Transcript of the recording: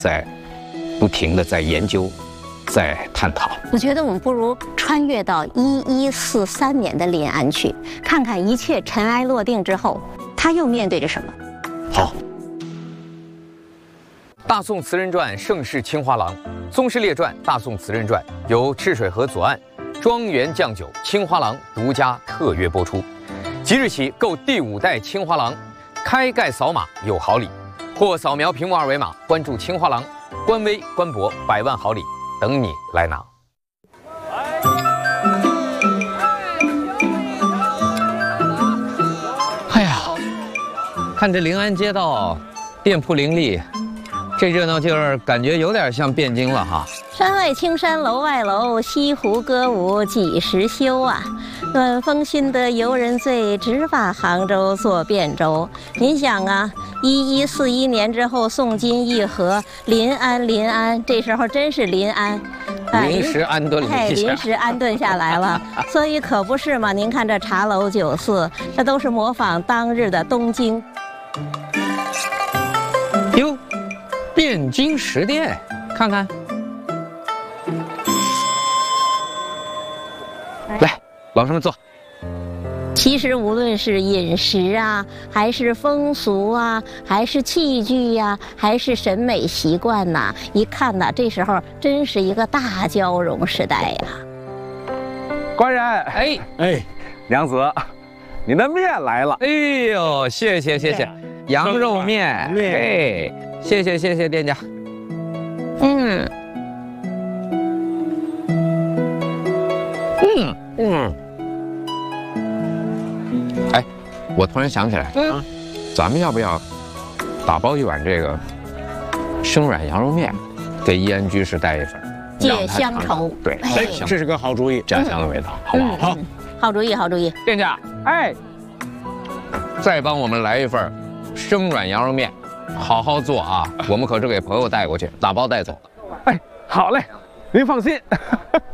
在不停地在研究，在探讨。 我觉得我们不如穿越到1143年的临安去，看看一切尘埃落定之后，他又面对着什么。 好。 大宋词人传盛世青花郎，宗师列传大宋词人传由赤水河左岸庄园酱酒青花郎独家特约播出。即日起购第5代青花郎，开盖扫码有好礼，或扫描屏幕二维码关注青花郎官微官博，100万好礼等你来拿。哎呀，看这临安街道，店铺林立。这热闹劲儿，感觉有点像汴京了哈。 山外青山楼外楼，西湖歌舞几时休啊？暖风熏得游人醉，直把杭州作汴州。您想啊，1141年之后，宋金议和，临安，这时候真是临安。 临时安顿了一下， 临时安顿下来了，所以可不是嘛？您看这茶楼酒肆，这都是模仿当日的东京。 哟，汴京十店，看看。来，老师们坐。 其实无论是饮食啊，还是风俗啊，还是器具呀，还是审美习惯呐，一看呐，这时候真是一个大交融时代呀。 官人，哎，娘子，你的面来了。 哎呦，谢谢，羊肉面，哎，谢谢店家。哎，我突然想起来，咱们要不要打包一碗这个生软羊肉面，给易安居士带一份， 借乡愁。 对， 这是个好主意， 家乡的味道，好不好？ 好， 好主意，好主意。 店家，哎，再帮我们来一份生软羊肉面，好好做啊！我们可是给朋友带过去，打包带走的。 哎，好嘞，您放心。